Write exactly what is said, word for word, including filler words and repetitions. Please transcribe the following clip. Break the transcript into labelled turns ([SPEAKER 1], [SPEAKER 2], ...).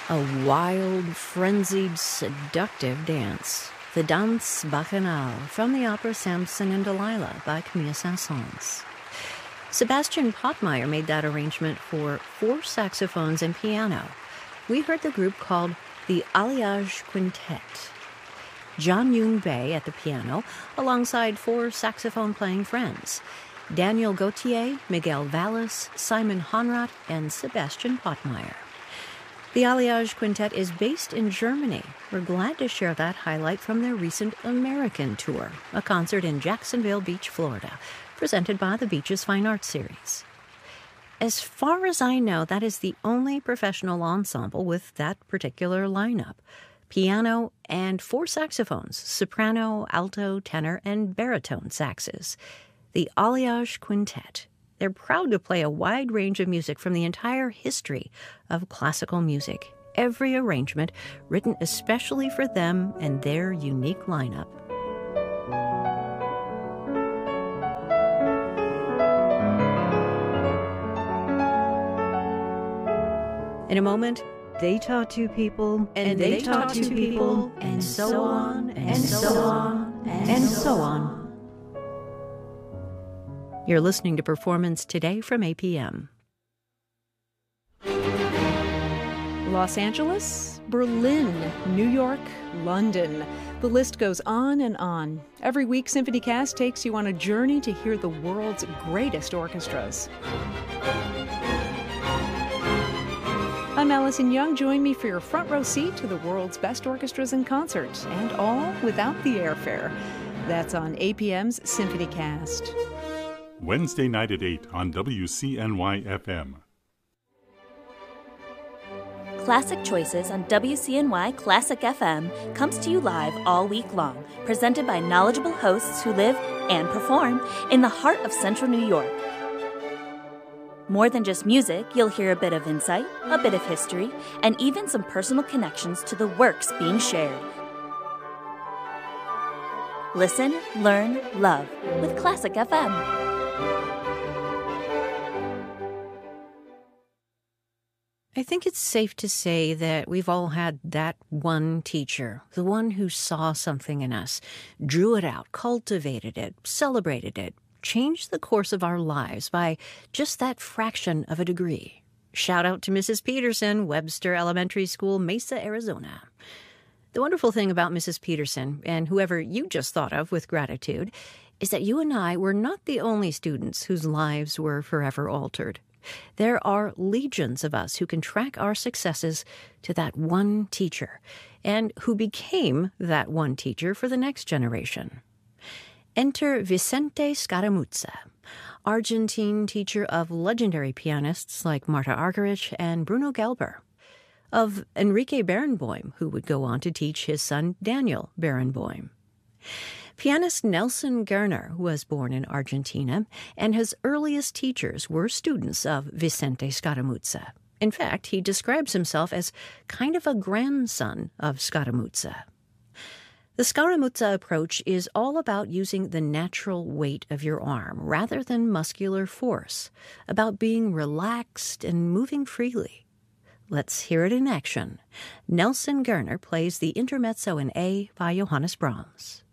[SPEAKER 1] A wild, frenzied, seductive dance. The Danse Bacchanale from the opera Samson and Delilah by Camille Saint-Saëns. Sebastian Pottmeyer made that arrangement for four saxophones and piano. We heard the group called the Alliage Quintet. John Yoon Bae at the piano, alongside four saxophone-playing friends. Daniel Gauthier, Miguel Vallis, Simon Honrath, and Sebastian Pottmeyer. The Alliage Quintet is based in Germany. We're glad to share that highlight from their recent American tour, a concert in Jacksonville Beach, Florida, presented by the Beach's Fine Arts Series. As far as I know, that is the only professional ensemble with that particular lineup. Piano and four saxophones, soprano, alto, tenor, and baritone saxes. The Alliage Quintet. They're proud to play a wide range of music from the entire history of classical music. Every arrangement written especially for them and their unique lineup. In a moment, they taught two people, and, and they, they taught two people, and so on, and so on, and so on. You're listening to Performance Today from A P M.
[SPEAKER 2] Los Angeles, Berlin, New York, London. The list goes on and on. Every week, SymphonyCast takes you on a journey to hear the world's greatest orchestras. I'm Allison Young. Join me for your front row seat to the world's best orchestras in concert, and all without the airfare. That's on A P M's SymphonyCast.
[SPEAKER 3] Wednesday night at eight on W C N Y F M.
[SPEAKER 4] Classic Choices on W C N Y Classic F M comes to you live all week long, presented by knowledgeable hosts who live and perform in the heart of Central New York. More than just music, you'll hear a bit of insight, a bit of history, and even some personal connections to the works being shared. Listen, learn, love with Classic F M.
[SPEAKER 1] I think it's safe to say that we've all had that one teacher, the one who saw something in us, drew it out, cultivated it, celebrated it, changed the course of our lives by just that fraction of a degree. Shout out to Missus Peterson, Webster Elementary School, Mesa, Arizona. The wonderful thing about Missus Peterson, and whoever you just thought of with gratitude, is that you and I were not the only students whose lives were forever altered. There are legions of us who can track our successes to that one teacher, and who became that one teacher for the next generation. Enter Vicente Scaramuzza, Argentine teacher of legendary pianists like Marta Argerich and Bruno Gelber, of Enrique Barenboim, who would go on to teach his son Daniel Barenboim. Pianist Nelson Gerner was born in Argentina, and his earliest teachers were students of Vicente Scaramuzza. In fact, he describes himself as kind of a grandson of Scaramuzza. The Scaramuzza approach is all about using the natural weight of your arm rather than muscular force, about being relaxed and moving freely. Let's hear it in action. Nelson Gerner plays the Intermezzo in A by Johannes Brahms.